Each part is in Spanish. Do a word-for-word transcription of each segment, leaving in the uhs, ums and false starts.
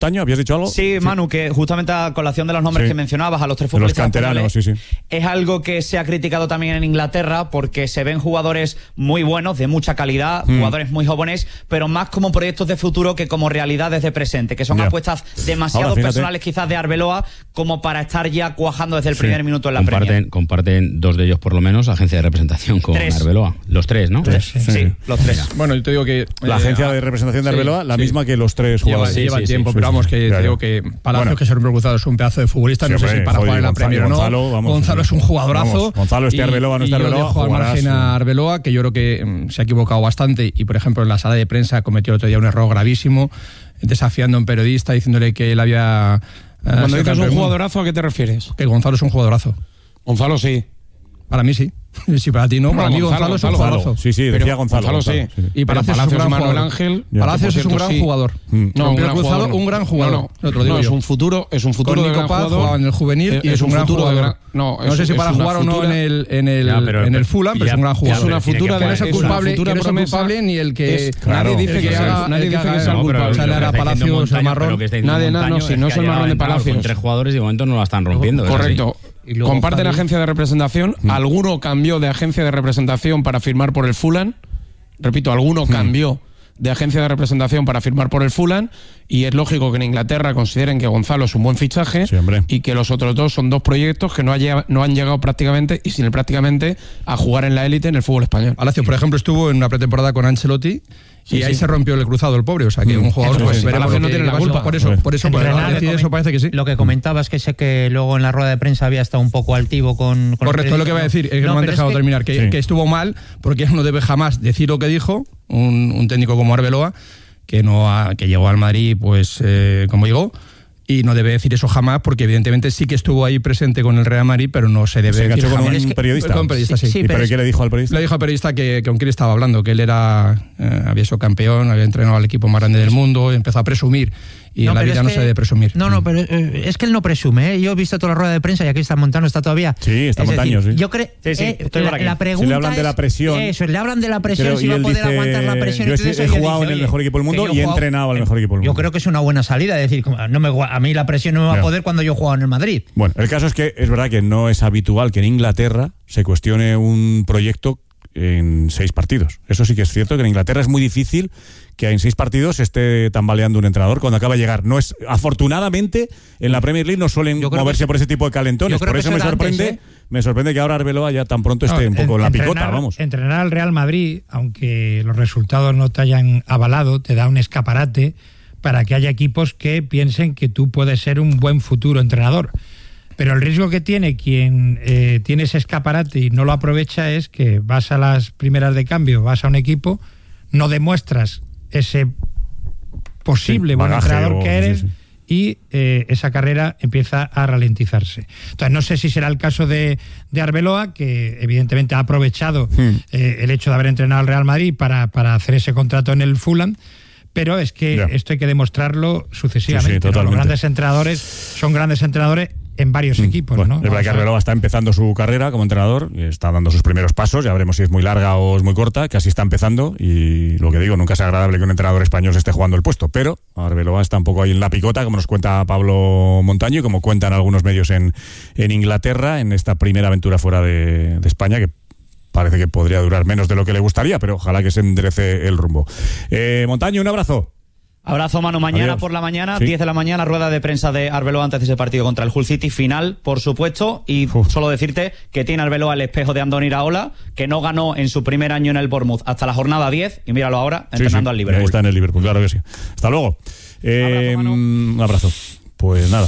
Taño, ¿habías dicho algo? Sí, sí, Manu, que justamente a colación de los nombres sí. que mencionabas, a los tres futbolistas los canteranos, sí, sí. es algo que se ha criticado también en Inglaterra porque se ven jugadores muy buenos, de mucha calidad, mm. jugadores muy jóvenes, pero más como proyectos de futuro que como realidades de presente, que son yeah. apuestas demasiado Ahora, personales quizás de Arbeloa como para estar ya cuajando desde el sí. primer minuto en la comparten, Premier. Comparten dos de ellos por lo menos agencia de representación con tres. Arbeloa. Los tres, ¿no? Tres, sí, sí. sí, los tres. Bueno, yo te digo que... La eh, agencia de representación de Arbeloa, sí, la sí. misma que los tres jugadores. Lleva, lleva sí, tiempo, sí, pero sí, vamos, sí, que claro. te digo que Palacios, bueno. que se ha cruzado, es un pedazo de futbolista, sí, no sé si para jugar en la Premier o no. Gonzalo, vamos, Gonzalo es un jugadorazo. Vamos, Gonzalo, este Arbeloa, no este Arbeloa. Yo dejo al margen a Arbeloa, que yo creo que mm, se ha equivocado bastante y, por ejemplo, en la sala de prensa cometió el otro día un error gravísimo, desafiando a un periodista, diciéndole que él había... Eh, Cuando dices un jugadorazo, ¿a qué te refieres? Que Gonzalo es un jugadorazo. Gonzalo sí. Para mí sí. Si para ti no, para no, mí Gonzalo, Gonzalo es un jugadorazo. Sí, sí, decía Gonzalo. Gonzalo, Gonzalo sí. sí. Y Palacios es un gran Manuel Ángel. Palacios es un gran jugador. Mm. No, un gran Cruzado, jugador. un gran jugador. No, no, no, no es un futuro, es un futuro Con de Nico gran Paz jugador. Jugaba en el juvenil es, y es, es un, un gran jugador. Gran, no, no sé si para jugar o no en el en el ya, pero, en el Fulham, pero ya, es un gran jugador. Es una futura de no es el culpable, que no es el culpable ni el que nadie dice que sea nadie dice que sea el culpable. O sea, era Palacios el marrón. Nadie nada, no, si no es el marrón de Palacios. Tres jugadores y de momento no la están rompiendo. Correcto. Comparten agencia de representación. Mm. Alguno cambió de agencia de representación para firmar por el Fulham. Repito, alguno mm. cambió de agencia de representación para firmar por el Fulham. Y es lógico que en Inglaterra consideren que Gonzalo es un buen fichaje sí, y que los otros dos son dos proyectos que no, ha, no han llegado prácticamente y sin el prácticamente a jugar en la élite en el fútbol español. Palacios, por ejemplo, estuvo en una pretemporada con Ancelotti. Sí, y ahí sí. se rompió el cruzado el pobre, o sea que mm. un jugador eso, pues sí, veremos que no tiene la culpa por eso, por eso por decir eso parece que sí. Lo que comentabas que sé que luego en la rueda de prensa había estado un poco altivo con, con correcto, es lo que voy a decir, es que no, no me han dejado es que, terminar, que, sí. que estuvo mal porque él no debe jamás decir lo que dijo un, un técnico como Arbeloa que no ha, que llegó al Madrid pues eh, como llegó. Y no debe decir eso jamás, porque evidentemente sí que estuvo ahí presente con el Real Madrid, pero no se debe se decir con jamás. un que, periodista. Con un periodista, sí. sí, sí ¿Y pero qué le dijo al periodista? Le dijo al periodista que, que con quién estaba hablando, que él era eh, había sido campeón, había entrenado al equipo más grande del mundo, empezó a presumir. Y no, en la vida no que, se debe presumir. No, no, pero eh, es que él no presume, ¿eh? Yo he visto toda la rueda de prensa y aquí está Montano, está todavía. Sí, está Montaño, sí. Yo creo sí, sí, eh, la, la pregunta si le hablan de la presión. Eso, le hablan de la presión, pero, si va a poder dice, aguantar la presión. Yo y todo he, eso, he jugado dice, en el mejor equipo del mundo y he entrenado al mejor equipo del mundo. Yo creo que es una buena salida, es decir, no me, a mí la presión no me va a poder cuando yo he jugado en el Madrid. Bueno, el caso es que es verdad que no es habitual que en Inglaterra se cuestione un proyecto en seis partidos. Eso sí que es cierto, que en Inglaterra es muy difícil que en seis partidos esté tambaleando un entrenador cuando acaba de llegar. No es, afortunadamente, en la Premier League no suelen moverse por ese tipo de calentones. Por eso me sorprende, antes, ¿eh? me sorprende que ahora Arbeloa ya tan pronto esté no, un poco en la entrenar, picota, vamos. Entrenar al Real Madrid, aunque los resultados no te hayan avalado, te da un escaparate para que haya equipos que piensen que tú puedes ser un buen futuro entrenador. Pero el riesgo que tiene quien eh, tiene ese escaparate y no lo aprovecha es que vas a las primeras de cambio, vas a un equipo, no demuestras ese posible sí, buen entrenador o, que eres sí, sí. y eh, esa carrera empieza a ralentizarse. Entonces no sé si será el caso de, de Arbeloa, que evidentemente ha aprovechado hmm. eh, el hecho de haber entrenado al Real Madrid para, para hacer ese contrato en el Fulham, pero es que yeah. esto hay que demostrarlo sucesivamente. Sí, sí, ¿no? Los grandes entrenadores son grandes entrenadores en varios mm. equipos, bueno, ¿no? Es verdad que Arbeloa está empezando su carrera como entrenador, está dando sus primeros pasos, ya veremos si es muy larga o es muy corta, casi está empezando, y lo que digo, nunca es agradable que un entrenador español se esté jugando el puesto, pero Arbeloa está un poco ahí en la picota, como nos cuenta Pablo Montaño y como cuentan algunos medios en, en Inglaterra, en esta primera aventura fuera de, de España, que parece que podría durar menos de lo que le gustaría, pero ojalá que se enderece el rumbo. Eh, Montaño, un abrazo. Abrazo, Manu. Mañana Adiós. por la mañana, ¿Sí? diez de la mañana, rueda de prensa de Arbeloa antes de ese partido contra el Hull City, final, por supuesto, y Uf. solo decirte que tiene Arbeloa el espejo de Andoni Iraola, que no ganó en su primer año en el Bournemouth hasta la jornada diez, y míralo ahora, entrenando sí, sí. al Liverpool. Ahí está en el Liverpool, claro que sí. Hasta luego. Eh, abrazo, Manu. Un abrazo. Pues nada,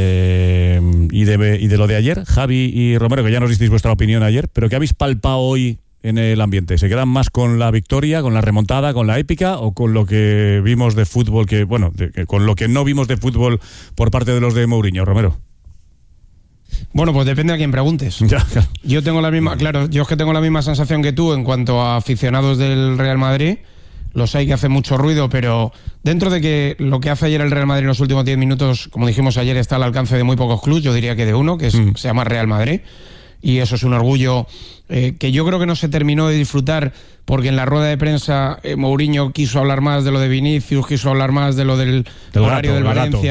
eh, y, de, y de lo de ayer, Javi y Romero, que ya nos disteis vuestra opinión ayer, pero ¿qué habéis palpado hoy en el ambiente? ¿Se quedan más con la victoria, con la remontada, con la épica, o con lo que vimos de fútbol, que bueno, de, que, con lo que no vimos de fútbol por parte de los de Mourinho, Romero? Bueno, pues depende a quién preguntes. Ya, claro. Yo tengo la misma, claro, yo es que tengo la misma sensación que tú en cuanto a aficionados del Real Madrid. Los hay que hacen mucho ruido, pero dentro de que lo que hace ayer el Real Madrid en los últimos diez minutos, como dijimos ayer, está al alcance de muy pocos clubes, yo diría que de uno, que es, mm. se llama Real Madrid. y eso es un orgullo eh, que yo creo que no se terminó de disfrutar, porque en la rueda de prensa eh, Mourinho quiso hablar más de lo de Vinicius, quiso hablar más de lo del, del horario gato, del Valencia.